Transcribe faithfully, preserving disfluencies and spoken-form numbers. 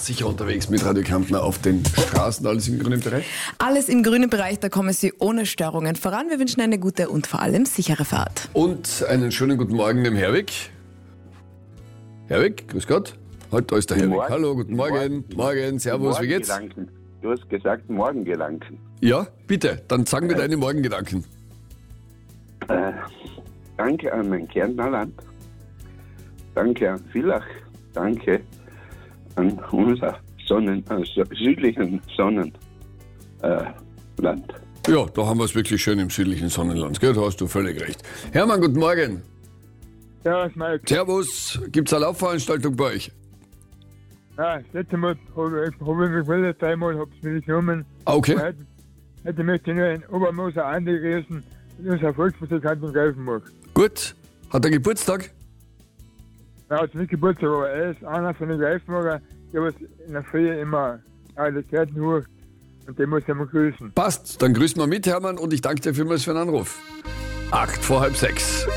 sicher unterwegs mit Radio Kärntner auf den Straßen. Alles im grünen Bereich? Alles im grünen Bereich, da kommen Sie ohne Störungen voran. Wir wünschen eine gute und vor allem sichere Fahrt. Und einen schönen guten Morgen dem Herwig. Herwig, grüß Gott. Halt, da ist der Herwig. Morgen. Hallo, guten Morgen. Morgen, Morgen. Servus, wie geht's? Morgengedanken. Du hast gesagt Morgengedanken. Ja, bitte, dann sag mir deine Morgengedanken. Äh, danke an mein Kärntner Land. Danke an Villach. Danke an unser Sonnen, äh, südlichen Sonnenland. Äh, Land. Ja, da haben wir es wirklich schön im südlichen Sonnenland. Gell? Da hast du völlig recht. Hermann, guten Morgen. Ja, was mal. Servus, gibt's eine Laufveranstaltung bei euch? Ja, das letzte Mal habe ich, hab ich mich gewählt, dreimal habe ich mich genommen. Ah, okay. Heute, heute möchte ich nur in Obermoser Andi grüßen, unser Volksmusikant in Greifenburg. Gut, hat er Geburtstag? Er hat nicht Geburtstag, aber er ist einer von den Greifenburger, der was in der Früh immer alle Zeiten hoch und den muss ich mal grüßen. Passt, dann grüßen wir mit, Hermann, und ich danke dir vielmals für den Anruf. Acht vor halb sechs.